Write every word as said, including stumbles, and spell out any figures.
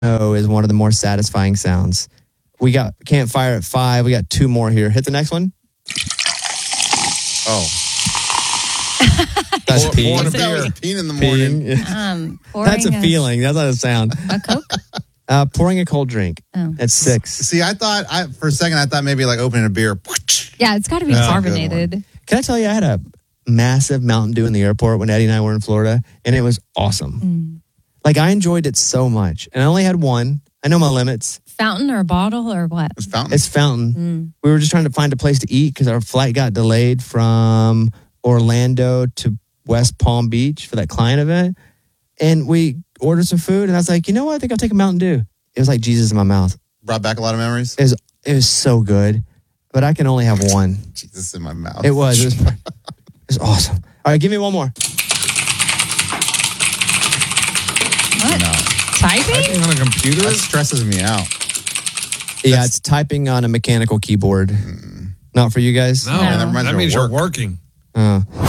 Oh, is one of the more satisfying sounds. We got campfire at five. We got two more here. Hit the next one. Oh. That's Pour, peeing. pouring a beer. Peeing in the morning. Peeing. Um, That's a, pouring feeling. That's not a sound. A Coke? Uh, pouring a cold drink. Oh. At six. See, I thought, I for a second, I thought maybe like opening a beer. Yeah, it's got to be That's a good carbonated. Can I tell you, I had a massive Mountain Dew in the airport when Eddie and I were in Florida, and it was awesome. Mm. Like, I enjoyed it so much. And I only had one. I know my limits. Fountain or bottle or what? It's fountain. It's fountain. Mm. We were just trying to find a place to eat because our flight got delayed from Orlando to West Palm Beach for that client event. And we ordered some food, and I was like, you know what? I think I'll take a Mountain Dew. It was like Jesus in my mouth. Brought back a lot of memories. It was, it was so good, but I can only have one. Jesus in my mouth. It was. It was, it was awesome. All right, give me one more. What? No. Typing? Typing on a computer? That stresses me out. Yeah, That's- it's typing on a mechanical keyboard. Not for you guys? No, Yeah, that reminds that me means of you're work. working. Uh,